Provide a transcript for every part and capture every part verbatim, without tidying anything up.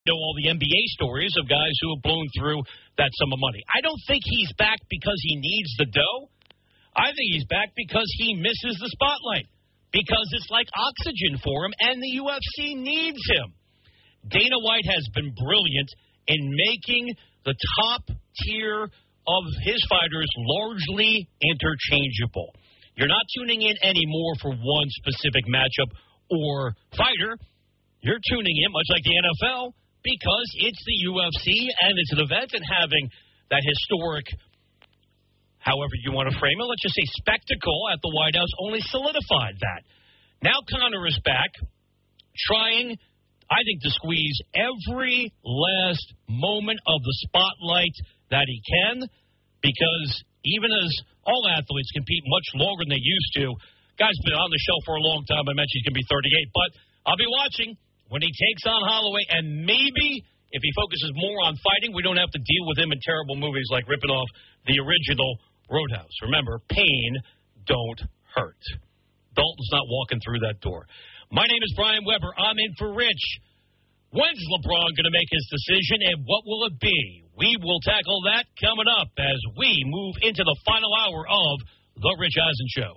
know all the N B A stories of guys who have blown through that sum of money. I don't think he's back because he needs the dough. I think he's back because he misses the spotlight, because it's like oxygen for him, and the U F C needs him. Dana White has been brilliant in making the top tier of his fighters largely interchangeable. You're not tuning in anymore for one specific matchup or fighter. You're tuning in, much like the N F L, because it's the U F C and it's an event, and having that historic, however you want to frame it, let's just say spectacle at the White House only solidified that. Now Conor is back, trying, I think, to squeeze every last moment of the spotlight that he can, because even as all athletes compete much longer than they used to, guy's been on the show for a long time. I mentioned he's going to be thirty-eight, but I'll be watching when he takes on Holloway, and maybe if he focuses more on fighting, we don't have to deal with him in terrible movies like ripping off the original Roadhouse. Remember, pain don't hurt. Dalton's not walking through that door. My name is Brian Weber. I'm in for Rich. When's LeBron going to make his decision, and what will it be? We will tackle that coming up as we move into the final hour of The Rich Eisen Show.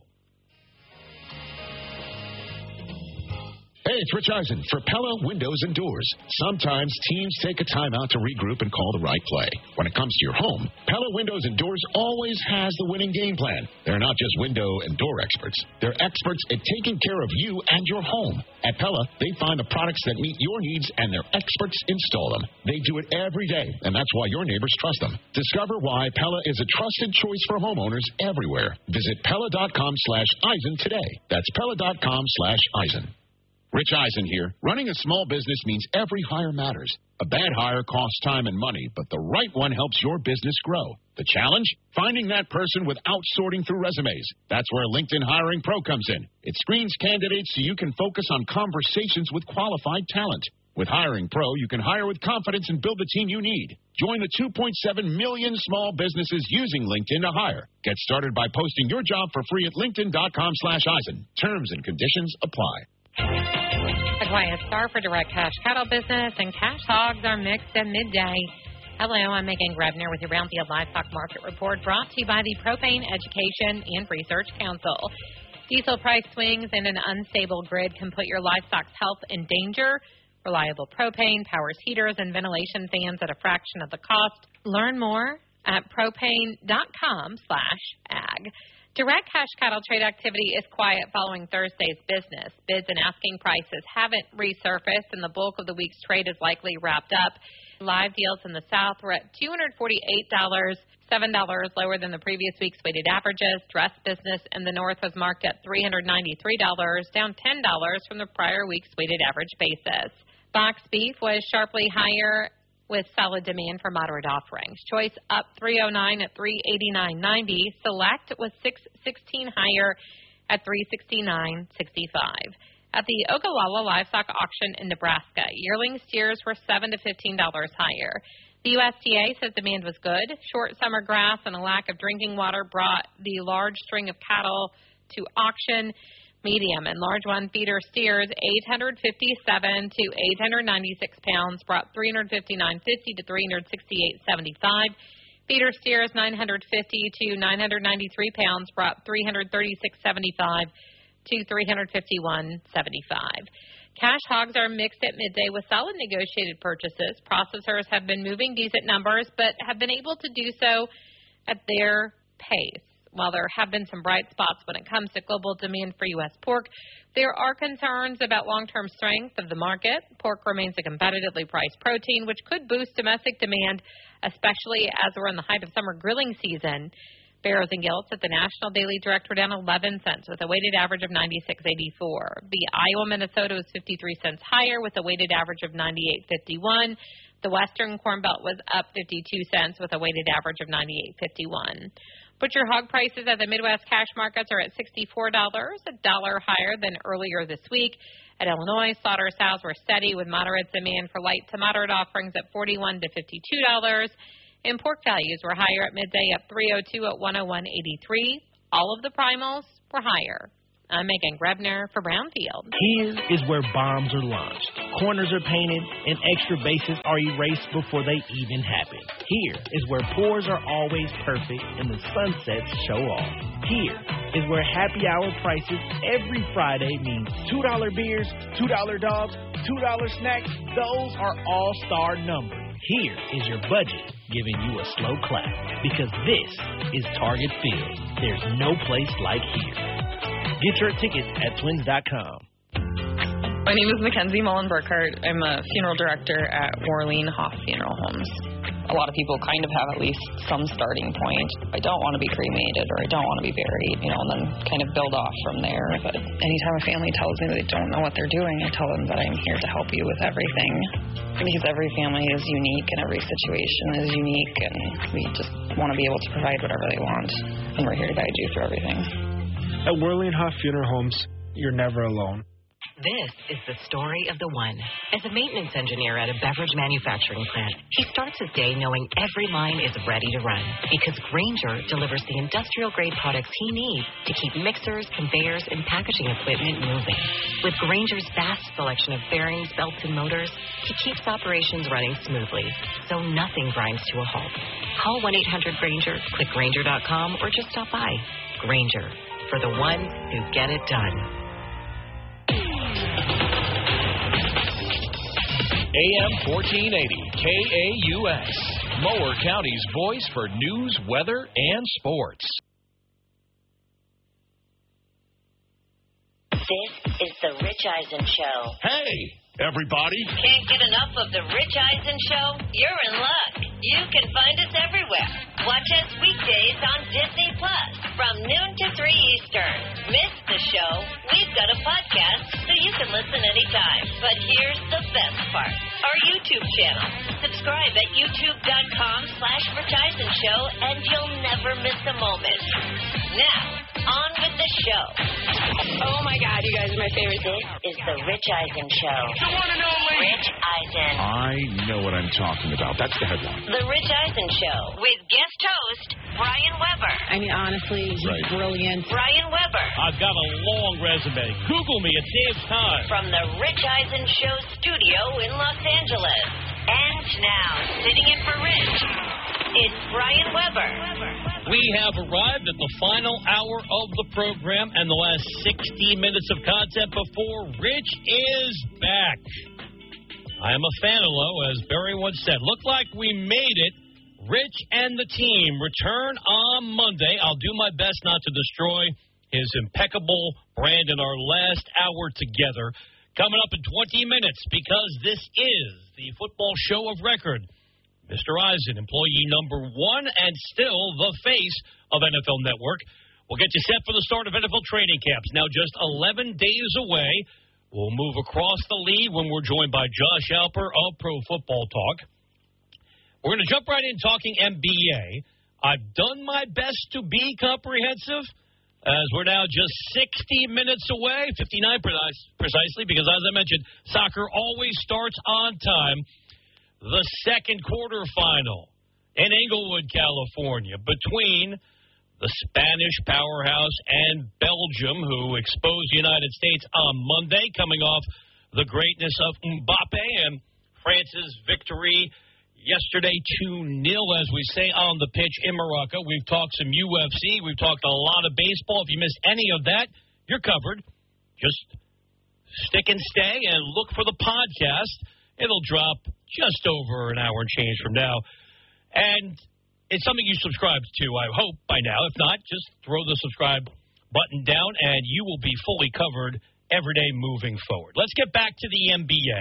Hey, it's Rich Eisen for Pella Windows and Doors. Sometimes teams take a time out to regroup and call the right play. When it comes to your home, Pella Windows and Doors always has the winning game plan. They're not just window and door experts. They're experts at taking care of you and your home. At Pella, they find the products that meet your needs, and their experts install them. They do it every day, and that's why your neighbors trust them. Discover why Pella is a trusted choice for homeowners everywhere. Visit Pella.com slash Eisen today. That's Pella.com slash Eisen. Rich Eisen here. Running a small business means every hire matters. A bad hire costs time and money, but the right one helps your business grow. The challenge? Finding that person without sorting through resumes. That's where LinkedIn Hiring Pro comes in. It screens candidates so you can focus on conversations with qualified talent. With Hiring Pro, you can hire with confidence and build the team you need. Join the two point seven million small businesses using LinkedIn to hire. Get started by posting your job for free at LinkedIn.com slash Eisen. Terms and conditions apply. The Quiet Star for Direct Cash Cattle Business and Cash Hogs are mixed at midday. Hello, I'm Megan Grebner with your Brownfield Livestock Market Report, brought to you by the Propane Education and Research Council. Diesel price swings and an unstable grid can put your livestock's health in danger. Reliable propane powers heaters and ventilation fans at a fraction of the cost. Learn more at propane.com slash ag. Direct cash cattle trade activity is quiet following Thursday's business. Bids and asking prices haven't resurfaced, and the bulk of the week's trade is likely wrapped up. Live deals in the South were at two hundred forty-eight dollars, seven dollars lower than the previous week's weighted averages. Dress business in the North was marked at three hundred ninety-three dollars, down ten dollars from the prior week's weighted average basis. Box beef was sharply higher with solid demand for moderate offerings. Choice up three oh nine at three eighty-nine ninety. Select was six sixteen higher at three sixty-nine sixty-five. At the Ogallala Livestock Auction in Nebraska, yearling steers were seven to fifteen dollars higher. The U S D A says demand was good. Short summer grass and a lack of drinking water brought the large string of cattle to auction. Medium and large one feeder steers, eight hundred fifty-seven to eight hundred ninety-six pounds, brought three hundred fifty-nine fifty to three hundred sixty-eight seventy-five. Feeder steers, nine hundred fifty to nine hundred ninety-three pounds, brought three hundred thirty-six seventy-five to three hundred fifty-one seventy-five. Cash hogs are mixed at midday with solid negotiated purchases. Processors have been moving decent numbers, but have been able to do so at their pace. While there have been some bright spots when it comes to global demand for U S pork, there are concerns about long-term strength of the market. Pork remains a competitively priced protein, which could boost domestic demand, especially as we're in the height of summer grilling season. Barrows and Gilts at the National Daily Direct were down eleven cents with a weighted average of ninety-six eighty-four. The Iowa Minnesota was fifty-three cents higher with a weighted average of ninety-eight fifty-one. The Western Corn Belt was up fifty-two cents with a weighted average of ninety-eight fifty-one. Butcher hog prices at the Midwest cash markets are at sixty-four dollars, a dollar higher than earlier this week. At Illinois, slaughter sows were steady with moderate demand for light to moderate offerings at forty-one to fifty-two dollars. And pork values were higher at midday at three oh two at one oh one eighty-three. All of the primals were higher. I'm Megan Grebner for Brownfield. Here is where bombs are launched, corners are painted, and extra bases are erased before they even happen. Here is where pours are always perfect and the sunsets show off. Here is where happy hour prices every Friday means two dollar beers, two dollar dogs, two dollar snacks. Those are all-star numbers. Here is your budget giving you a slow clap because this is Target Field. There's no place like here. Get your tickets at twins dot com. My name is Mackenzie Mullen-Burkhart. I'm a funeral director at Warleen Hoff Funeral Homes. A lot of people kind of have at least some starting point. I don't want to be cremated or I don't want to be buried, you know, and then kind of build off from there. But anytime a family tells me they don't know what they're doing, I tell them that I'm here to help you with everything. Because every family is unique and every situation is unique, and we just want to be able to provide whatever they want. And we're here to guide you through everything. At Warleen Hoff Funeral Homes, you're never alone. This is the story of the one. As a maintenance engineer at a beverage manufacturing plant, he starts his day knowing every line is ready to run because Grainger delivers the industrial-grade products he needs to keep mixers, conveyors, and packaging equipment moving. With Grainger's vast selection of bearings, belts, and motors, he keeps operations running smoothly, so nothing grinds to a halt. Call one eight hundred Grainger, click Grainger dot com, or just stop by. Grainger, for the ones who get it done. A M fourteen eighty, K A U S, Mower County's voice for news, weather, and sports. This is the Rich Eisen Show. Hey, everybody. Can't get enough of the Rich Eisen Show? You're in luck. You can find us everywhere. Watch us weekdays on Disney Plus from noon to three Eastern. Miss the show? We've got a podcast so you can listen anytime. But here's the best part. Our YouTube channel. Subscribe at youtube.com slash Rich Eisen Show and you'll never miss a moment. Now, on with the show. Oh my God, you guys are my favorite. This is the Rich Eisen Show. The one and only Rich Eisen. I know what I'm talking about. That's the headline. The Rich Eisen Show with guest host Brian Weber. I mean, honestly, he's right. brilliant. Brian Weber. I've got a long resume. Google me. It saves time. From the Rich Eisen Show studio in Los Angeles. And now, sitting in for Rich, it's Brian Weber. We have arrived at the final hour of the program and the last sixty minutes of content before Rich is back. I am a fan of Lo, as Barry once said. Look like we made it. Rich and the team return on Monday. I'll do my best not to destroy his impeccable brand in our last hour together. Coming up in twenty minutes, because this is the football show of record. Mister Eisen, employee number one and still the face of N F L Network. We'll get you set for the start of N F L training camps. Now just eleven days away. We'll move across the league when we're joined by Josh Alper of Pro Football Talk. We're going to jump right in talking N B A. I've done my best to be comprehensive, as we're now just sixty minutes away, fifty-nine precisely, because as I mentioned, soccer always starts on time. The second quarterfinal in Inglewood, California, between the Spanish powerhouse and Belgium, who exposed the United States on Monday, coming off the greatness of Mbappe and France's victory yesterday two nil, as we say, on the pitch in Morocco. We've talked some U F C. We've talked a lot of baseball. If you missed any of that, you're covered. Just stick and stay and look for the podcast. It'll drop just over an hour and change from now. And it's something you subscribe to, I hope, by now. If not, just throw the subscribe button down, and you will be fully covered every day moving forward. Let's get back to the N B A.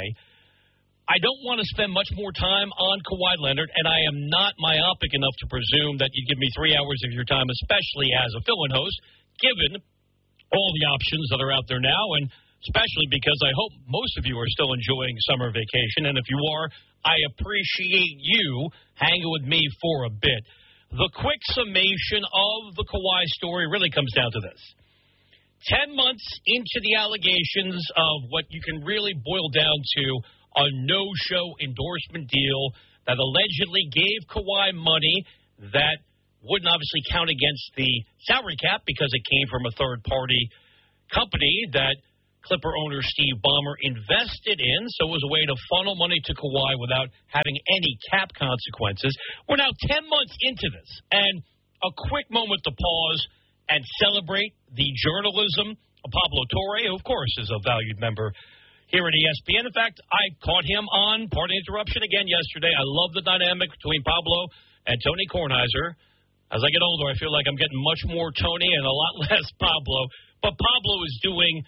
I don't want to spend much more time on Kawhi Leonard, and I am not myopic enough to presume that you'd give me three hours of your time, especially as a fill-in host, given all the options that are out there now, and especially because I hope most of you are still enjoying summer vacation, and if you are, I appreciate you hanging with me for a bit. The quick summation of the Kawhi story really comes down to this. Ten months into the allegations of what you can really boil down to a no-show endorsement deal that allegedly gave Kawhi money that wouldn't obviously count against the salary cap because it came from a third-party company that Clipper owner Steve Ballmer invested in, so it was a way to funnel money to Kawhi without having any cap consequences. We're now ten months into this, and a quick moment to pause and celebrate the journalism of Pablo Torre, who, of course, is a valued member here at E S P N. In fact, I caught him on Party Interruption again yesterday. I love the dynamic between Pablo and Tony Kornheiser. As I get older, I feel like I'm getting much more Tony and a lot less Pablo. But Pablo is doing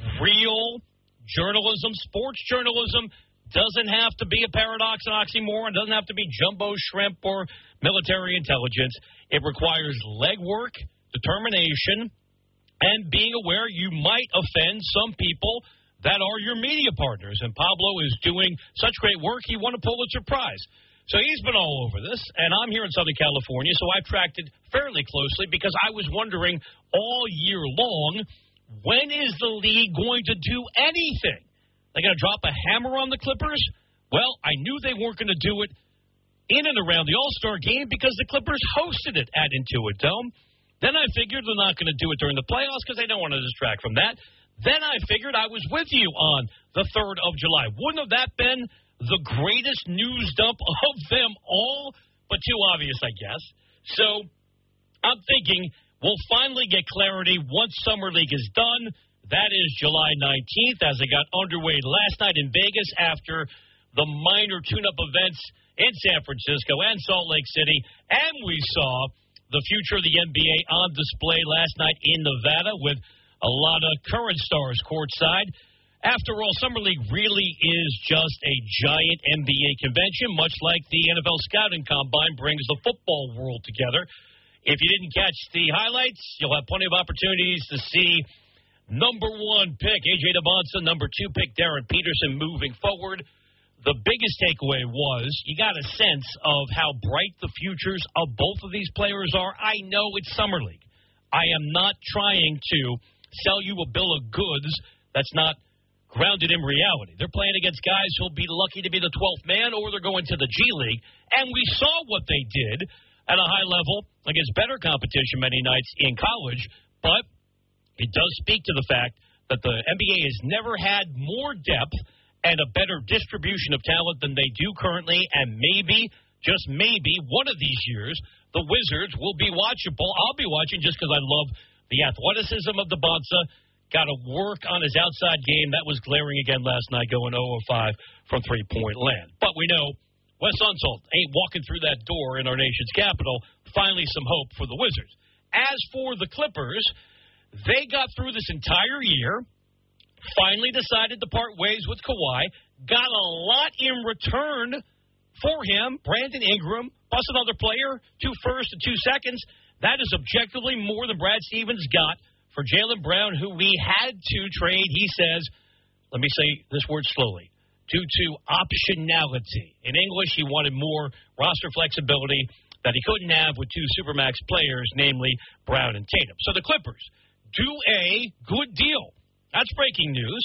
real journalism. Sports journalism doesn't have to be a paradox and oxymoron. It doesn't have to be jumbo shrimp or military intelligence. It requires legwork, determination, and being aware you might offend some people that are your media partners. And Pablo is doing such great work, he won a Pulitzer Prize. So he's been all over this, and I'm here in Southern California, so I've tracked it fairly closely because I was wondering all year long, when is the league going to do anything? They're going to drop a hammer on the Clippers? Well, I knew they weren't going to do it in and around the All-Star game because the Clippers hosted it at Intuit Dome. Then I figured they're not going to do it during the playoffs because they don't want to distract from that. Then I figured I was with you on the third of July. Wouldn't have that been the greatest news dump of them all? But too obvious, I guess. So I'm thinking we'll finally get clarity once Summer League is done. That is July nineteenth, as it got underway last night in Vegas after the minor tune-up events in San Francisco and Salt Lake City. And we saw the future of the N B A on display last night in Nevada with a lot of current stars courtside. After all, Summer League really is just a giant N B A convention, much like the N F L Scouting Combine brings the football world together. If you didn't catch the highlights, you'll have plenty of opportunities to see number one pick, A J DeBonsa, number two pick, Darren Peterson, moving forward. The biggest takeaway was you got a sense of how bright the futures of both of these players are. I know it's Summer League. I am not trying to sell you a bill of goods that's not grounded in reality. They're playing against guys who'll be lucky to be the twelfth man, or they're going to the G League. And we saw what they did at a high level against better competition many nights in college. But it does speak to the fact that the N B A has never had more depth and a better distribution of talent than they do currently. And maybe, just maybe, one of these years, the Wizards will be watchable. I'll be watching just because I love the athleticism of DeBonsa. Got to work on his outside game. That was glaring again last night, going oh of five from three-point land. But we know Wes Unseld ain't walking through that door in our nation's capital. Finally, some hope for the Wizards. As for the Clippers, they got through this entire year, finally decided to part ways with Kawhi, got a lot in return for him, Brandon Ingram, plus another player, two firsts and two seconds. That is objectively more than Brad Stevens got for Jaylen Brown, who we had to trade, he says, let me say this word slowly, due to optionality. In English, he wanted more roster flexibility that he couldn't have with two Supermax players, namely Brown and Tatum. So the Clippers do a good deal. That's breaking news.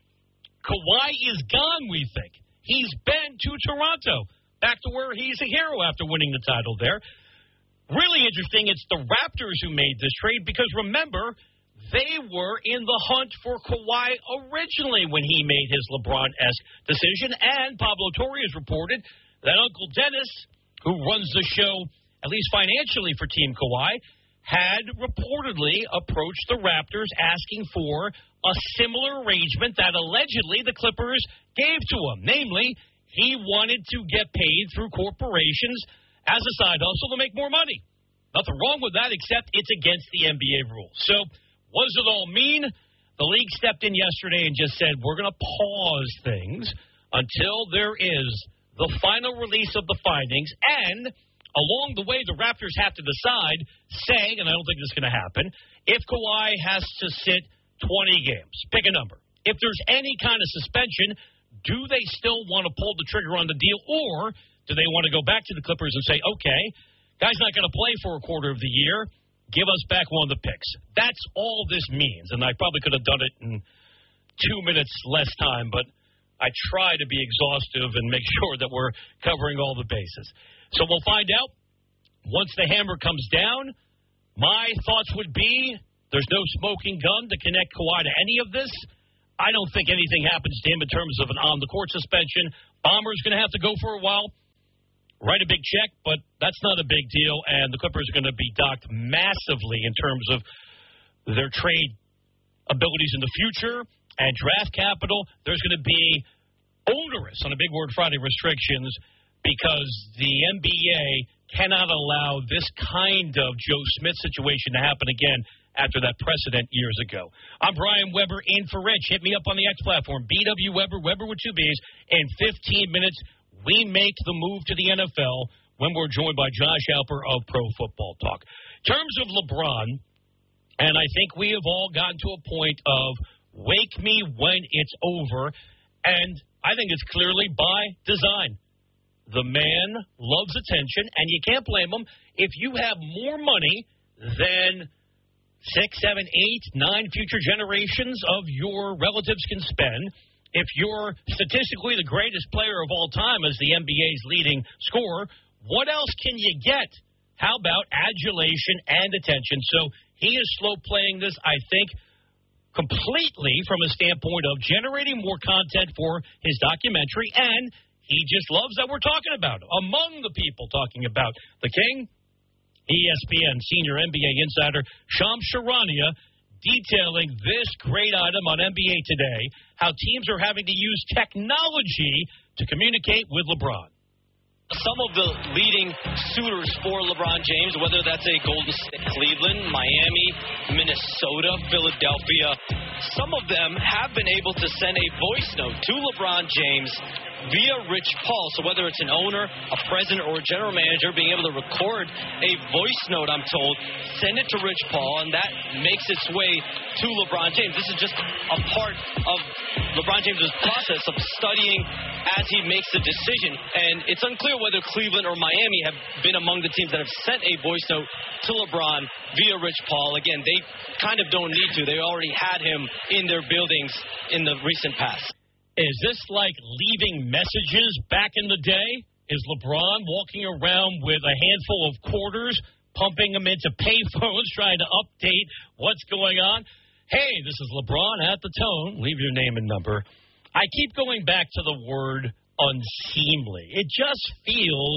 Kawhi is gone, we think. He's been to Toronto, back to where he's a hero after winning the title there. Really interesting, it's the Raptors who made this trade because, remember, they were in the hunt for Kawhi originally when he made his LeBron-esque decision, and Pablo Torre has reported that Uncle Dennis, who runs the show, at least financially for Team Kawhi, had reportedly approached the Raptors asking for a similar arrangement that allegedly the Clippers gave to him. Namely, he wanted to get paid through corporations as a side hustle to make more money. Nothing wrong with that, except it's against the N B A rules. So what does it all mean? The league stepped in yesterday and just said, we're going to pause things until there is the final release of the findings. And along the way, the Raptors have to decide, say, and I don't think this is going to happen, if Kawhi has to sit twenty games. Pick a number. If there's any kind of suspension, do they still want to pull the trigger on the deal, or do they want to go back to the Clippers and say, okay, guy's not going to play for a quarter of the year, give us back one of the picks. That's all this means, and I probably could have done it in two minutes less time, but I try to be exhaustive and make sure that we're covering all the bases. So we'll find out once the hammer comes down. My thoughts would be There's no smoking gun to connect Kawhi to any of this. I don't think anything happens to him in terms of an on-the-court suspension. Bomber's going to have to go for a while, write a big check, but that's not a big deal, and the Clippers are going to be docked massively in terms of their trade abilities in the future and draft capital. There's going to be onerous, on a big word Friday, restrictions because the N B A cannot allow this kind of Joe Smith situation to happen again after that precedent years ago. I'm Brian Weber in for Rich. Hit me up on the X platform, B W Weber, Weber with two B's. In fifteen minutes, we make the move to the N F L when we're joined by Josh Alper of Pro Football Talk. In terms of LeBron, and I think we have all gotten to a point of wake me when it's over, and I think it's clearly by design. The man loves attention, and you can't blame him. If you have more money than six, seven, eight, nine future generations of your relatives can spend, if you're statistically the greatest player of all time as the N B A's leading scorer, what else can you get? How about adulation and attention? So he is slow playing this, I think, completely from a standpoint of generating more content for his documentary, and he just loves that we're talking about him. Among the people talking about the King, E S P N senior N B A insider Shams Charania detailing this great item on N B A Today, how teams are having to use technology to communicate with LeBron. Some of the leading suitors for LeBron James, whether that's a Golden State, Cleveland, Miami, Minnesota, Philadelphia, some of them have been able to send a voice note to LeBron James via Rich Paul. So whether it's an owner, a president, or a general manager being able to record a voice note, I'm told, send it to Rich Paul, and that makes its way to LeBron James. This is just a part of LeBron James' process of studying as he makes the decision. And it's unclear whether Cleveland or Miami have been among the teams that have sent a voice note to LeBron via Rich Paul. Again, they kind of don't need to. They already had him in their buildings in the recent past. Is this like leaving messages back in the day? Is LeBron walking around with a handful of quarters, pumping them into payphones, trying to update what's going on? Hey, this is LeBron at the tone. Leave your name and number. I keep going back to the word unseemly. It just feels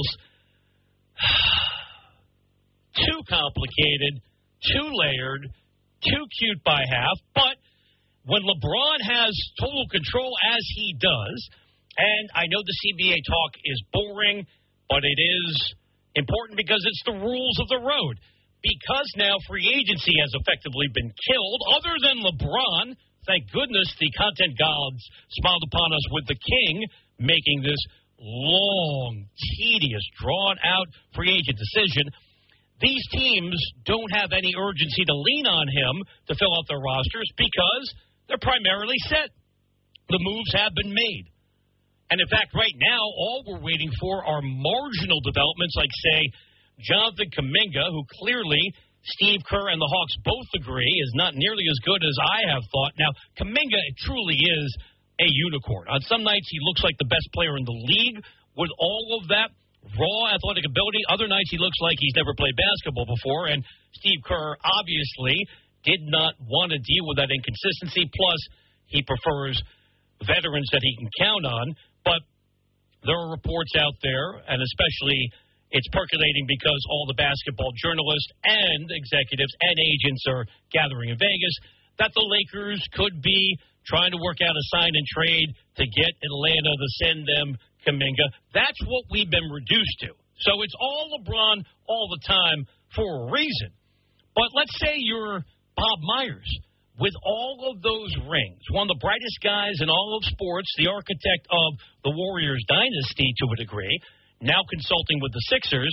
too complicated, too layered, too cute by half, but when LeBron has total control, as he does, and I know the C B A talk is boring, but it is important because it's the rules of the road. Because now free agency has effectively been killed, other than LeBron, thank goodness the content gods smiled upon us with the King making this long, tedious, drawn-out free agent decision. These teams don't have any urgency to lean on him to fill out their rosters because they're primarily set. The moves have been made. And, in fact, right now, all we're waiting for are marginal developments like, say, Jonathan Kuminga, who clearly Steve Kerr and the Hawks both agree is not nearly as good as I have thought. Now, Kuminga truly is a unicorn. On some nights, he looks like the best player in the league with all of that raw athletic ability. Other nights, he looks like he's never played basketball before. And Steve Kerr, obviously, did not want to deal with that inconsistency. Plus, he prefers veterans that he can count on. But there are reports out there, and especially it's percolating because all the basketball journalists and executives and agents are gathering in Vegas, that the Lakers could be trying to work out a sign and trade to get Atlanta to send them Kuminga. That's what we've been reduced to. So it's all LeBron all the time for a reason. But let's say you're Bob Myers, with all of those rings, one of the brightest guys in all of sports, the architect of the Warriors dynasty to a degree, now consulting with the Sixers,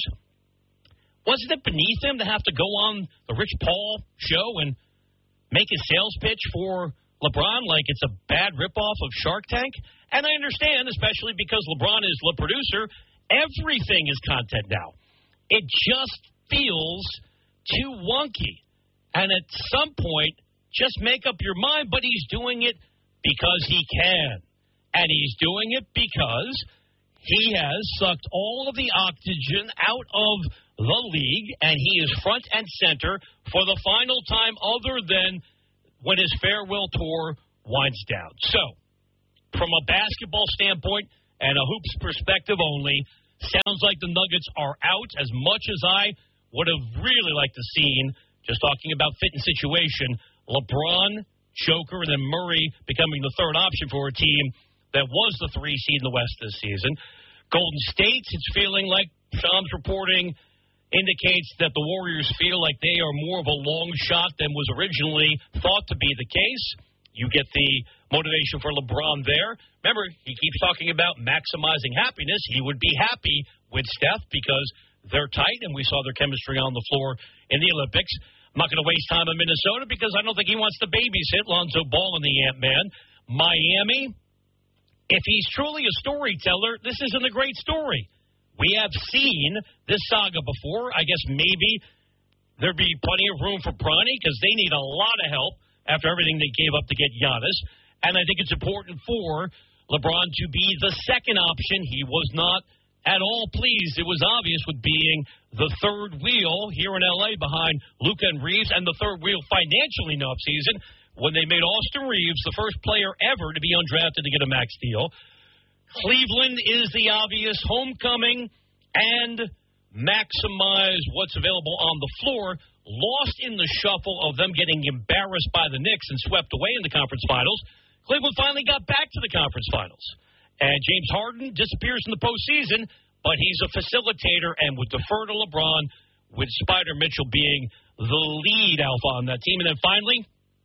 wasn't it beneath him to have to go on the Rich Paul show and make a sales pitch for LeBron like it's a bad ripoff of Shark Tank? And I understand, especially because LeBron is the producer, everything is content now. It just feels too wonky. And at some point, just make up your mind, but he's doing it because he can. And he's doing it because he has sucked all of the oxygen out of the league, and he is front and center for the final time other than when his farewell tour winds down. So, from a basketball standpoint and a hoops perspective only, sounds like the Nuggets are out as much as I would have really liked to seen, just talking about fit and situation, LeBron, Joker, and then Murray becoming the third option for a team that was the three seed in the West this season. Golden State, it's feeling like Sham's reporting indicates that the Warriors feel like they are more of a long shot than was originally thought to be the case. You get the motivation for LeBron there. Remember, he keeps talking about maximizing happiness. He would be happy with Steph because they're tight, and we saw their chemistry on the floor in the Olympics. I'm not going to waste time in Minnesota because I don't think he wants to babysit Lonzo Ball and the Ant-Man. Miami, if he's truly a storyteller, this isn't a great story. We have seen this saga before. I guess maybe there'd be plenty of room for Bronny because they need a lot of help after everything they gave up to get Giannis. And I think it's important for LeBron to be the second option. He was not at all pleased. It was obvious with being the third wheel here in L A behind Luka and Reeves, and the third wheel financially in the offseason when they made Austin Reeves the first player ever to be undrafted to get a max deal. Cleveland is the obvious homecoming and maximize what's available on the floor. Lost in the shuffle of them getting embarrassed by the Knicks and swept away in the conference finals. Cleveland finally got back to the conference finals. And James Harden disappears in the postseason, but he's a facilitator and would defer to LeBron, with Spider Mitchell being the lead alpha on that team. And then finally,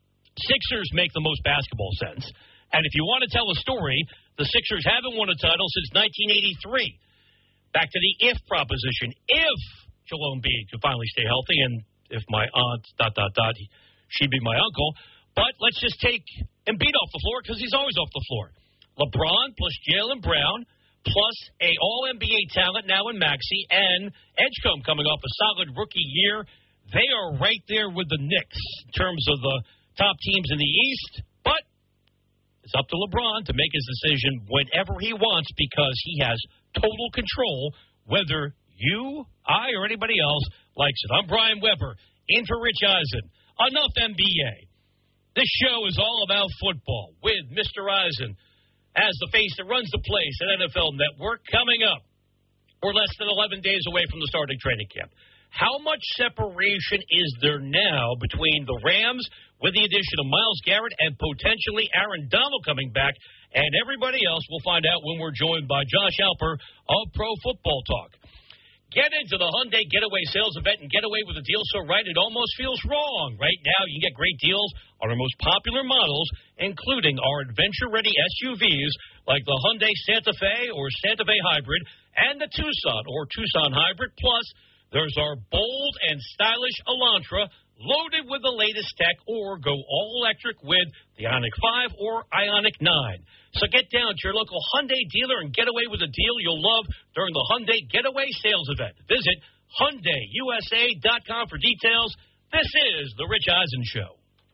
Sixers make the most basketball sense. And if you want to tell a story, the Sixers haven't won a title since nineteen eighty-three. Back to the if proposition. If Joel Embiid could finally stay healthy, and if my aunt, dot, dot, dot, she'd be my uncle. But let's just take Embiid off the floor because he's always off the floor. LeBron plus Jaylen Brown plus a All N B A talent now in Maxey and Edgecombe coming off a solid rookie year. They are right there with the Knicks in terms of the top teams in the East. But it's up to LeBron to make his decision whenever he wants because he has total control whether you, I, or anybody else likes it. I'm Brian Weber, in for Rich Eisen. Enough N B A. This show is all about football with Mister Eisen as the face that runs the place at N F L Network. Coming up, we're less than eleven days away from the starting training camp. How much separation is there now between the Rams with the addition of Myles Garrett and potentially Aaron Donald coming back and everybody else? We'll find out when we're joined by Josh Alper of Pro Football Talk. Get into the Hyundai Getaway sales event and get away with a deal so right it almost feels wrong. Right now, you can get great deals on our most popular models, including our adventure-ready S U Vs like the Hyundai Santa Fe or Santa Fe Hybrid and the Tucson or Tucson Hybrid. Plus, there's our bold and stylish Elantra loaded with the latest tech, or go all-electric with the Ioniq five or Ioniq nine. So get down to your local Hyundai dealer and get away with a deal you'll love during the Hyundai Getaway sales event. Visit Hyundai U S A dot com for details. This is The Rich Eisen Show.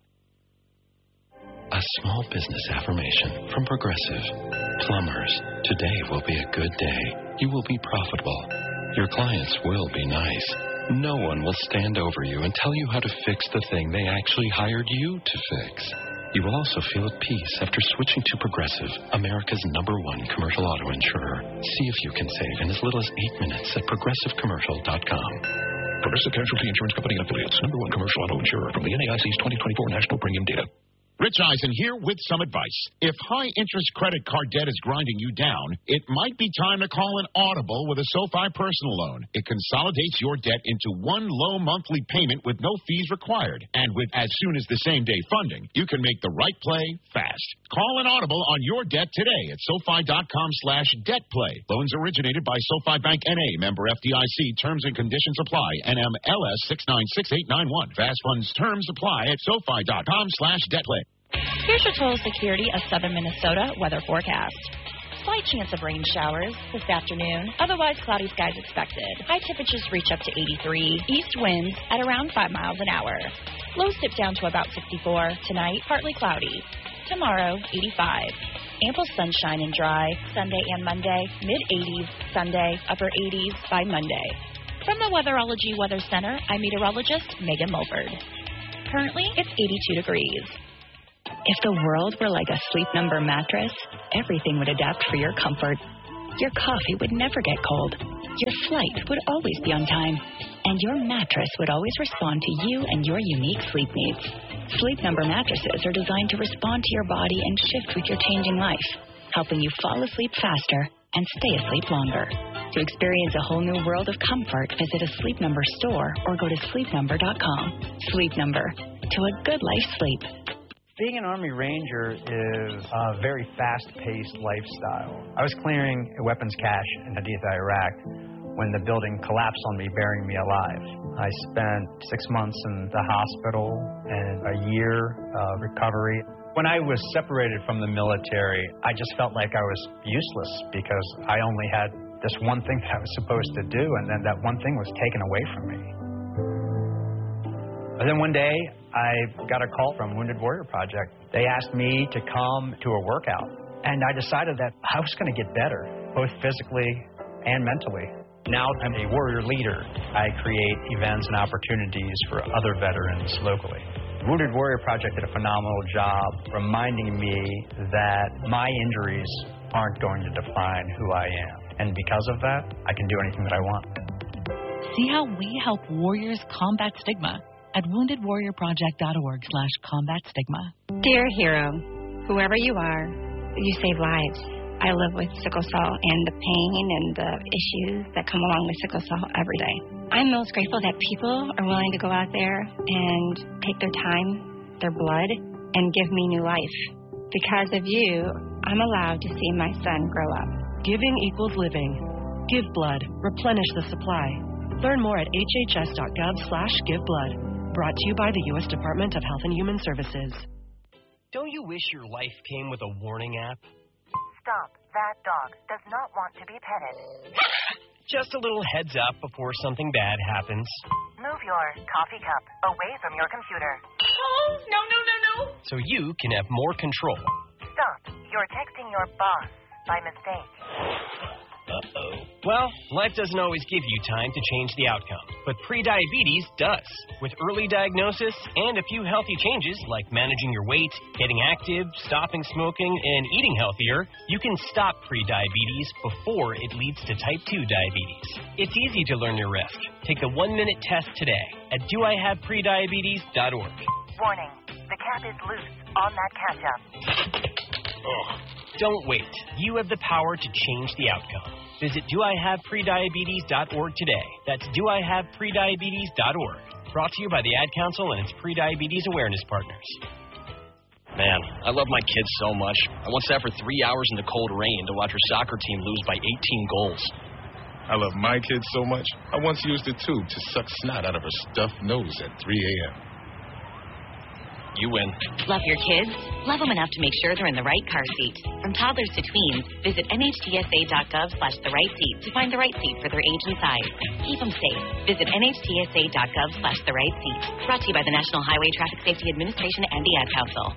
A small business affirmation from Progressive. Plumbers, today will be a good day. You will be profitable. Your clients will be nice. No one will stand over you and tell you how to fix the thing they actually hired you to fix. You will also feel at peace after switching to Progressive, America's number one commercial auto insurer. See if you can save in as little as eight minutes at progressive commercial dot com. Progressive Casualty Insurance Company and Affiliates, number one commercial auto insurer from the N A I C's twenty twenty-four National Premium Data. Rich Eisen here with some advice. If high-interest credit card debt is grinding you down, it might be time to call an Audible with a SoFi personal loan. It consolidates your debt into one low monthly payment with no fees required. And with as soon as the same-day funding, you can make the right play fast. Call an Audible on your debt today at SoFi.com slash debt play. Loans originated by SoFi Bank N A, member F D I C. Terms and conditions apply. N M L S six nine six eight nine one. Fast funds terms apply at SoFi.com slash debt play. Here's your Total Security of Southern Minnesota weather forecast. Slight chance of rain showers this afternoon. Otherwise, cloudy skies expected. High temperatures reach up to eighty-three. East winds at around five miles an hour. Lows dip down to about sixty-four. Tonight, partly cloudy. Tomorrow, eighty-five. Ample sunshine and dry. Sunday and Monday, mid-eighties. Sunday, upper eighties by Monday. From the Weatherology Weather Center, I'm meteorologist Megan Mulford. Currently, it's eighty-two degrees. If the world were like a Sleep Number mattress, everything would adapt for your comfort. Your coffee would never get cold. Your flight would always be on time. And your mattress would always respond to you and your unique sleep needs. Sleep Number mattresses are designed to respond to your body and shift with your changing life, helping you fall asleep faster and stay asleep longer. To experience a whole new world of comfort, visit a Sleep Number store or go to sleep number dot com. Sleep Number. To a good life sleep. Being an Army Ranger is a very fast-paced lifestyle. I was clearing a weapons cache in Haditha, Iraq, when the building collapsed on me, burying me alive. I spent six months in the hospital and a year of recovery. When I was separated from the military, I just felt like I was useless because I only had this one thing that I was supposed to do, and then that one thing was taken away from me. And then one day, I got a call from Wounded Warrior Project. They asked me to come to a workout, and I decided that I was going to get better, both physically and mentally. Now I'm a warrior leader. I create events and opportunities for other veterans locally. Wounded Warrior Project did a phenomenal job reminding me that my injuries aren't going to define who I am. And because of that, I can do anything that I want. See how we help warriors combat stigma at wounded warrior project dot org slash combat stigma. Dear hero, whoever you are, you save lives. I live with sickle cell and the pain and the issues that come along with sickle cell every day. I'm most grateful that people are willing to go out there and take their time, their blood, and give me new life. Because of you, I'm allowed to see my son grow up. Giving equals living. Give blood. Replenish the supply. Learn more at h h s dot gov slash give blood. Brought to you by the U S Department of Health and Human Services. Don't you wish your life came with a warning app? Stop. That dog does not want to be petted. Just a little heads up before something bad happens. Move your coffee cup away from your computer. Oh, no, no, no, no. So you can have more control. Stop. You're texting your boss by mistake. Uh-oh. Well, life doesn't always give you time to change the outcome, but prediabetes does. With early diagnosis and a few healthy changes like managing your weight, getting active, stopping smoking, and eating healthier, you can stop prediabetes before it leads to type two diabetes. It's easy to learn your risk. Take the one-minute test today at do I have prediabetes dot org. Warning, the cap is loose on that catch-up. Ugh. Don't wait. You have the power to change the outcome. Visit do I have prediabetes dot org today. That's do I have prediabetes dot org. Brought to you by the Ad Council and its Prediabetes Awareness Partners. Man, I love my kids so much. I once sat for three hours in the cold rain to watch our soccer team lose by eighteen goals. I love my kids so much, I once used it too to suck snot out of a stuffed nose at three a.m. You win. Love your kids? Love them enough to make sure they're in the right car seat. From toddlers to tweens, visit N H T S A dot gov slash the right seat to find the right seat for their age and size. Keep them safe. Visit N H T S A dot gov slash the right seat. Brought to you by the National Highway Traffic Safety Administration and the Ad Council.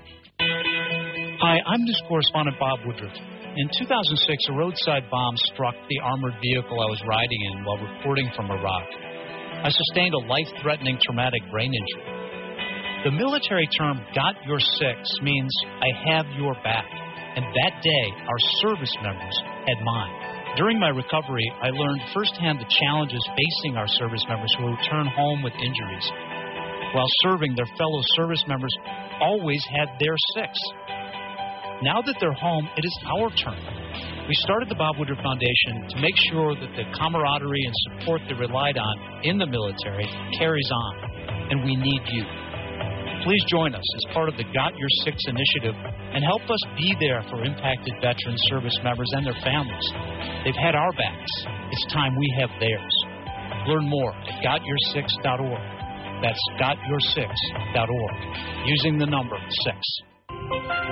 Hi, I'm news correspondent Bob Woodruff. In two thousand six, a roadside bomb struck the armored vehicle I was riding in while reporting from Iraq. I sustained a life-threatening traumatic brain injury. The military term, got your six, means I have your back. And that day, our service members had mine. During my recovery, I learned firsthand the challenges facing our service members who return home with injuries. While serving, their fellow service members always had their six. Now that they're home, it is our turn. We started the Bob Woodruff Foundation to make sure that the camaraderie and support they relied on in the military carries on. And we need you. Please join us as part of the Got Your Six initiative and help us be there for impacted veteran service members and their families. They've had our backs. It's time we have theirs. Learn more at got your six dot org. That's got your six dot org, using the number six.